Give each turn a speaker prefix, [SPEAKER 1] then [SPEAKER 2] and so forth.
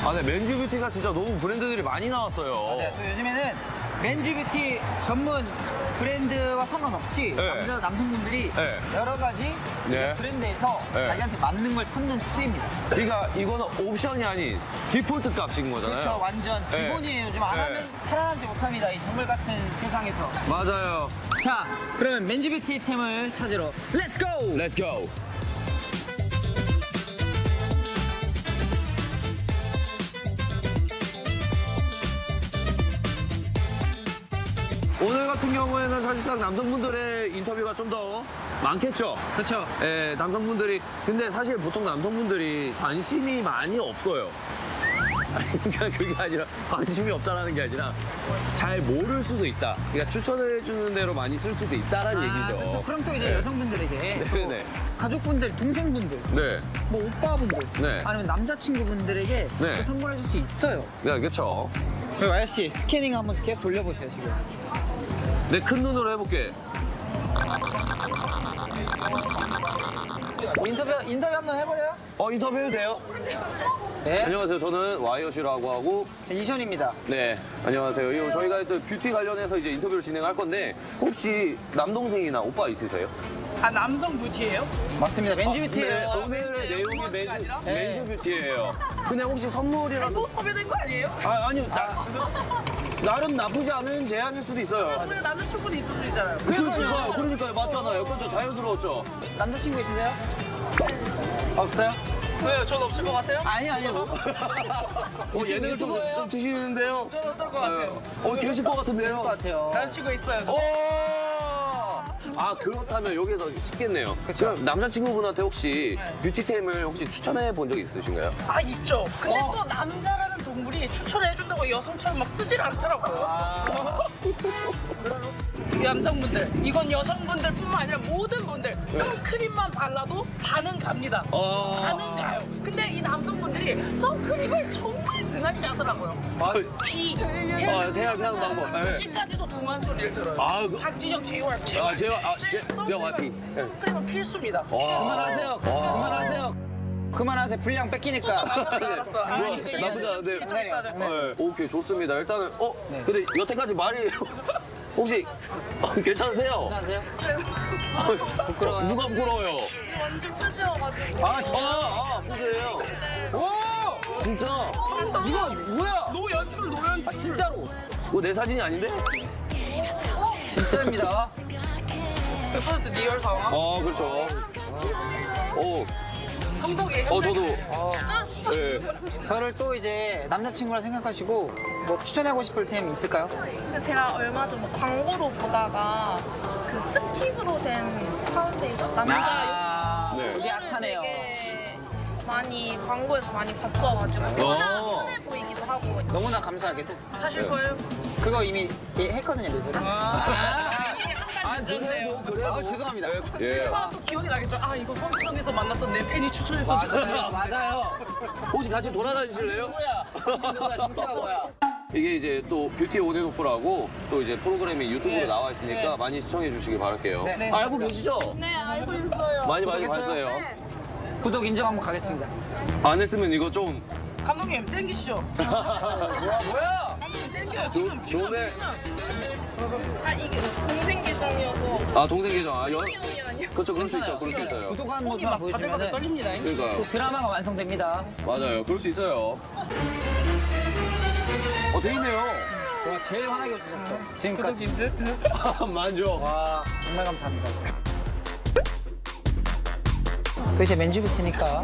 [SPEAKER 1] 아, 네, 맨즈 뷰티가 진짜 너무 브랜드들이 많이 나왔어요.
[SPEAKER 2] 맞아요. 또 요즘에는 맨즈 뷰티 전문 브랜드와 상관없이
[SPEAKER 1] 네.
[SPEAKER 2] 남성분들이
[SPEAKER 1] 네.
[SPEAKER 2] 여러 가지 이제
[SPEAKER 1] 네.
[SPEAKER 2] 브랜드에서
[SPEAKER 1] 네.
[SPEAKER 2] 자기한테 맞는 걸 찾는 추세입니다.
[SPEAKER 1] 그러니까 이거는 옵션이 아닌 디폴트 값인 거잖아요.
[SPEAKER 2] 그렇죠. 완전
[SPEAKER 1] 네.
[SPEAKER 2] 기본이에요. 요즘 안
[SPEAKER 1] 네.
[SPEAKER 2] 하면 살아남지 못합니다. 이 정글 같은 세상에서.
[SPEAKER 1] 맞아요.
[SPEAKER 2] 자, 그러면 맨즈 뷰티 템을 찾으러 렛츠 고!
[SPEAKER 1] Let's go. 오늘 같은 경우에는 사실상 남성분들의 인터뷰가 좀 더 많겠죠?
[SPEAKER 2] 그렇죠.
[SPEAKER 1] 예, 남성분들이. 근데 사실 보통 남성분들이 관심이 많이 없어요. 아니, 그러니까 그게 아니라 관심이 없다라는 게 아니라 잘 모를 수도 있다. 그러니까 추천해주는 대로 많이 쓸 수도 있다라는 얘기죠.
[SPEAKER 2] 그렇죠. 그럼 또 이제
[SPEAKER 1] 네.
[SPEAKER 2] 여성분들에게 또
[SPEAKER 1] 네.
[SPEAKER 2] 가족분들, 동생분들,
[SPEAKER 1] 네.
[SPEAKER 2] 뭐 오빠분들,
[SPEAKER 1] 네.
[SPEAKER 2] 아니면 남자친구분들에게
[SPEAKER 1] 네.
[SPEAKER 2] 또 선물해 줄 수 있어요.
[SPEAKER 1] 네, 그렇죠.
[SPEAKER 2] 저희 YC 스캐닝 한번 계속 돌려보세요, 지금.
[SPEAKER 1] 내 큰 눈으로 해볼게.
[SPEAKER 2] 인터뷰 한번 해버려요?
[SPEAKER 1] 인터뷰 해도 돼요?
[SPEAKER 2] 네.
[SPEAKER 1] 안녕하세요. 저는 와이어시라고 하고.
[SPEAKER 2] 이션입니다.
[SPEAKER 1] 네, 안녕하세요. 저희가 또 뷰티 관련해서 이제 인터뷰를 진행할 건데 혹시 남동생이나 오빠 있으세요?
[SPEAKER 3] 아, 남성 뷰티예요?
[SPEAKER 2] 맞습니다. 맨즈 뷰티예요.
[SPEAKER 1] 네, 오늘의 내용이
[SPEAKER 3] 영어가
[SPEAKER 1] 맨즈,
[SPEAKER 3] 아니라?
[SPEAKER 1] 맨즈 뷰티예요. 근데 혹시 선물이라도.
[SPEAKER 3] 뭐 섭외된 거 아니에요?
[SPEAKER 1] 아니요. 나름 나쁘지 않은 제안일 수도 있어요.
[SPEAKER 3] 우리 남자친구는 있을 수 있잖아요.
[SPEAKER 1] 그러니까요. 맞잖아요. 그렇죠. 자연스러웠죠.
[SPEAKER 2] 남자친구 있으세요? 없어요?
[SPEAKER 3] 왜요? 전 없을 것 같아요?
[SPEAKER 2] 아니요.
[SPEAKER 1] 예능을 좀 치시는데요.
[SPEAKER 3] 전 어떨 것 같아요?
[SPEAKER 1] 계실 것 같은데요.
[SPEAKER 2] 것 같아요.
[SPEAKER 3] 남자친구 있어요. 저.
[SPEAKER 1] 그렇다면 여기서 쉽겠네요.
[SPEAKER 2] 그쵸.
[SPEAKER 1] 그럼 남자친구분한테 혹시
[SPEAKER 3] 네.
[SPEAKER 1] 뷰티템을 혹시 추천해 본 적 있으신가요?
[SPEAKER 3] 아, 있죠. 근데 또 남자라는 동물이 추천해준다고 여성처럼 막 쓰질 않더라고요. 남성분들, 이건 여성분들 뿐만 아니라 모든 분들 선크림만 발라도 반은 갑니다. 반은 가요. 근데 이 남성분들이 선크림을 정말 등한시 하더라고요. 비,
[SPEAKER 1] 태양 방법. 네.
[SPEAKER 3] 시까지도 동안 소리를 들어요. 박진영, JYP.
[SPEAKER 1] JYP.
[SPEAKER 3] 선크림은 필수입니다.
[SPEAKER 2] 그만하세요. 분량 뺏기니까.
[SPEAKER 3] 알았어.
[SPEAKER 1] 나쁘지 않은데.
[SPEAKER 3] 괜찮아요.
[SPEAKER 1] 네. 오케이, 좋습니다. 일단은, 근데 여태까지 말이 혹시 괜찮으세요?
[SPEAKER 2] 괜찮으세요?
[SPEAKER 1] 부끄러워요. 누가 부끄러워요?
[SPEAKER 3] 완전 푸지여가지고.
[SPEAKER 1] 보세요.
[SPEAKER 2] 오!
[SPEAKER 1] 진짜?
[SPEAKER 2] 이거 뭐야?
[SPEAKER 3] 노연출.
[SPEAKER 2] 진짜로?
[SPEAKER 1] 이거 내 사진이 아닌데?
[SPEAKER 2] 진짜입니다.
[SPEAKER 3] 퍼스트 리얼 상황.
[SPEAKER 1] 그렇죠.
[SPEAKER 3] 성덕이.
[SPEAKER 1] 저도. 네.
[SPEAKER 2] 저를 또 이제 남자친구라 생각하시고 뭐 추천하고 싶을 템 있을까요?
[SPEAKER 4] 제가 얼마 전 광고로 보다가 그 스틱으로 된 파운데이션 남자
[SPEAKER 1] 네.
[SPEAKER 2] 그게
[SPEAKER 4] 요거를
[SPEAKER 2] 핫하네요.
[SPEAKER 4] 되게 많이 광고에서 많이 봤어가지고 흔해 보이기도 하고
[SPEAKER 2] 너무나 감사하게도
[SPEAKER 3] 사실 거예요?
[SPEAKER 2] 그거 이미 했거든요, 리뷰를.
[SPEAKER 3] 늦었네요.
[SPEAKER 2] 죄송합니다.
[SPEAKER 1] 예.
[SPEAKER 3] 또 기억이 나겠죠? 이거 선수동에서 만났던 내 팬이 추천했던
[SPEAKER 2] 맞아요.
[SPEAKER 1] 혹시 같이 돌아다니실래요?
[SPEAKER 2] 누구야? 정체가 뭐야?
[SPEAKER 1] 이게 이제 또 뷰티 온앤오프라고 또 이제 프로그램이 유튜브로
[SPEAKER 3] 네.
[SPEAKER 1] 나와 있으니까
[SPEAKER 3] 네.
[SPEAKER 1] 많이 시청해 주시기 바랄게요.
[SPEAKER 3] 네.
[SPEAKER 1] 알고 계시죠?
[SPEAKER 4] 네 알고 있어요.
[SPEAKER 1] 많이
[SPEAKER 2] 구독했어요?
[SPEAKER 1] 봤어요.
[SPEAKER 2] 구독 인정 한번 가겠습니다.
[SPEAKER 1] 안 했으면 이거 좀
[SPEAKER 3] 감독님 땡기시죠?
[SPEAKER 2] 뭐야?
[SPEAKER 3] 땡겨요. 지금
[SPEAKER 1] 좋네.
[SPEAKER 4] 이게 동생 계정이어서
[SPEAKER 1] 동생 계정.
[SPEAKER 4] 언니 아니요.
[SPEAKER 1] 그렇죠. 그럴 수 있죠. 그럴 수 있어요.
[SPEAKER 2] 구독하는
[SPEAKER 3] 손이
[SPEAKER 2] 모습만
[SPEAKER 3] 막
[SPEAKER 2] 보여주면
[SPEAKER 3] 바들바들 떨립니다.
[SPEAKER 1] 그러니까요.
[SPEAKER 2] 또 드라마가 완성됩니다.
[SPEAKER 1] 맞아요. 그럴 수 있어요. 돼 있네요.
[SPEAKER 2] 와, 제일 화나게 해주셨어. 지금까지.
[SPEAKER 1] 만족.
[SPEAKER 2] 와, 정말 감사합니다. 그 이제 맨즈 뷰티니까